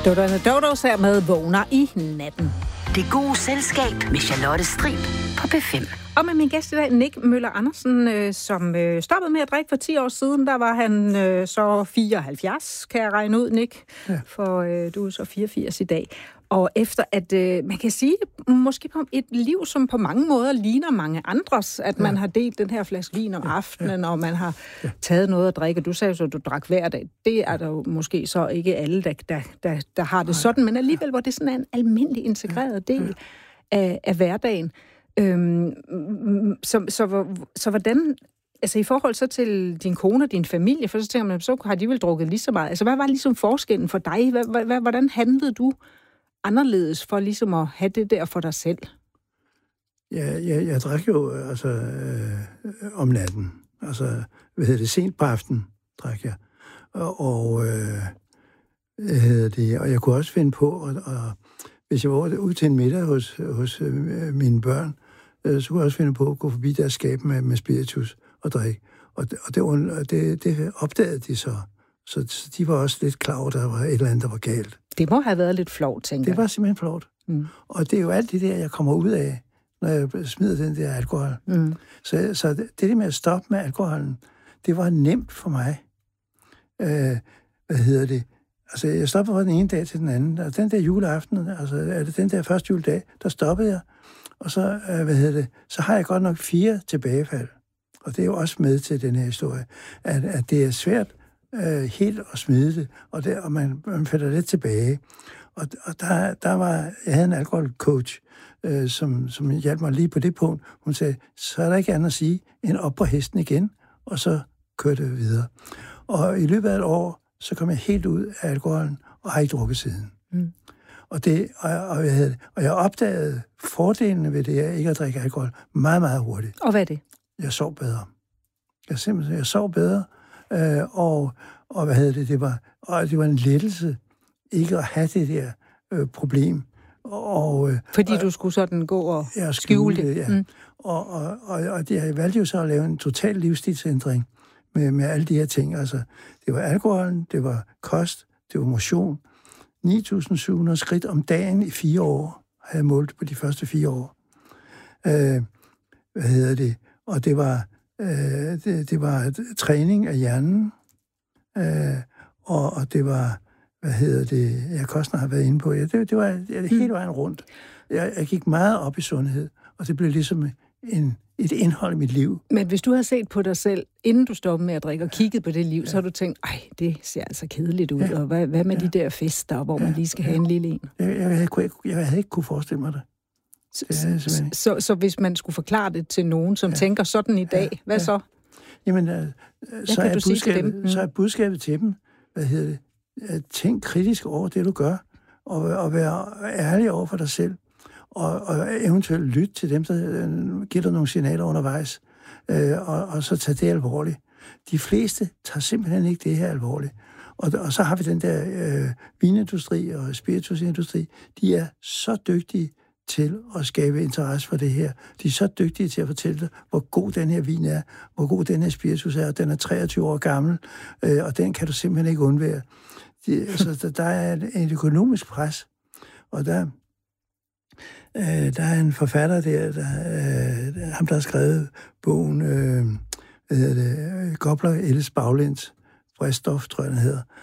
Dodos her med Vågner i natten. Det gode selskab med Charlotte Strib på P5. Og med min gæst i dag, Nick Møller Andersen, som stoppede med at drikke for 10 år siden. Der var han så 74, kan jeg regne ud, Nick. Ja. For du er så 84 i dag. Og efter at, man kan sige, måske på et liv, som på mange måder ligner mange andres, at man har delt den her flaske vin om aftenen, og man har taget noget at drikke. Du sagde så, at du drak hver dag. Det er der jo måske så ikke alle, der har det sådan, men alligevel var det sådan en almindelig integreret del af hverdagen. Så hvordan, altså i forhold så til din kone og din familie, for så tænker man, så har de vel drukket lige så meget. Altså hvad var ligesom forskellen for dig? Hvordan handlede du anderledes for ligesom at have det der for dig selv? Jeg drak jo om natten. Altså, sent på aftenen drak jeg. Og jeg kunne også finde på, og hvis jeg var ud til en middag hos mine børn, så kunne jeg også finde på at gå forbi deres skab med spiritus og drikke. Og det opdagede de så. Så de var også lidt klar over, at der var et eller andet, der var galt. Det må have været lidt flovt, tænker jeg. Det var simpelthen flovt. Mm. Og det er jo alt det der, jeg kommer ud af, når jeg smider den der alkohol. Mm. Så det med at stoppe med alkoholen, det var nemt for mig. Altså, jeg stoppede fra den ene dag til den anden. Og den der juleaften, altså den der første juledag, der stoppede jeg. Og så, så har jeg godt nok 4 tilbagefald. Og det er jo også med til den her historie, at det er svært helt at smide det, og man falder lidt tilbage. Og jeg havde en alkoholcoach, som hjalp mig lige på det punkt. Hun sagde, så er der ikke andet at sige, end op på hesten igen, og så kørte det videre. Og i løbet af et år, så kom jeg helt ud af alkoholen, og har ikke drukket siden. Mm. Og jeg opdagede fordelene ved det, at ikke at drikke alkohol, meget, meget hurtigt. Og hvad er det? Jeg sov bedre. Jeg sov bedre, og det var en lettelse ikke at have det der problem. Fordi du skulle sådan gå og skjule det? Ja. Mm. Og jeg valgte jo så at lave en total livsstilsændring med alle de her ting. Altså, det var alkoholen, det var kost, det var motion. 9.700 skridt om dagen i 4 år, havde jeg målt på de første 4 år. Og det var træning af hjernen, og det var, kosten har været inde på. Det var hele vejen rundt. Jeg gik meget op i sundhed, og det blev ligesom et indhold i mit liv. Men hvis du har set på dig selv, inden du stoppede med at drikke og kigget på det liv, så har du tænkt, det ser altså kedeligt ud, og hvad med de der fester, hvor man lige skal have en lille en? Jeg havde ikke kunne forestille mig det. Så hvis man skulle forklare det til nogen, som tænker sådan i dag, hvad så? Jamen, så er budskabet til dem, tænk kritisk over det, du gør, og være ærlig over for dig selv, og eventuelt lytte til dem, der giver dig nogle signaler undervejs, og så tage det alvorligt. De fleste tager simpelthen ikke det her alvorligt. Og så har vi den der vinindustri og spiritusindustri, de er så dygtige til at skabe interesse for det her. De er så dygtige til at fortælle dig, hvor god den her vin er, hvor god den her spiritus er, og den er 23 år gammel, og den kan du simpelthen ikke undvære. Så der er et økonomisk pres, og der er en forfatter ham der har skrevet bogen, Gobler Elles Baglæns, Bræstof, tror jeg, den hedder.